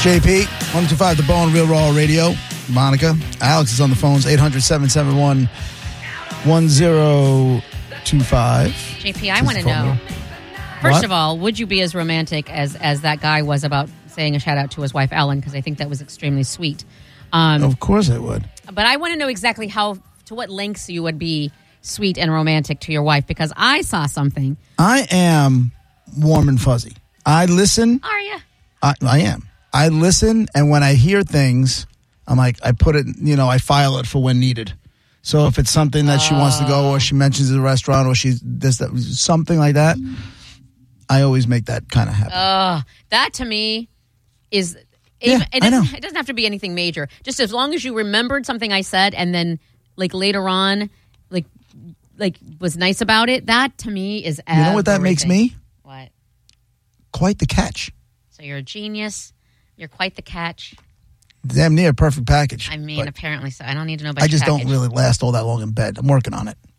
JP, 125 The Bone, Real Raw Radio. Monica. Alex is on the phones, 800-771-1025. JP, I want to know. First of all, would you be as romantic as that guy was about saying a shout out to his wife, Ellen? Because I think that was extremely sweet. Of course I would. But I want to know exactly to what lengths you would be sweet and romantic to your wife, because I saw something. I am warm and fuzzy. I listen. Are you? I am. I listen, and when I hear things, I'm like, I put it, I file it for when needed. So if it's something that she wants to go, or she mentions at a restaurant, or something like that, I always make that kind of happen. That to me is... It doesn't have to be anything major. Just as long as you remembered something I said, and then later on, was nice about it. That to me is everything. You know what that makes me? What? Quite the catch. So you're a genius. You're quite the catch. Damn near a perfect package. I mean, apparently so. I don't need to know about I just don't really last all that long in bed. I'm working on it.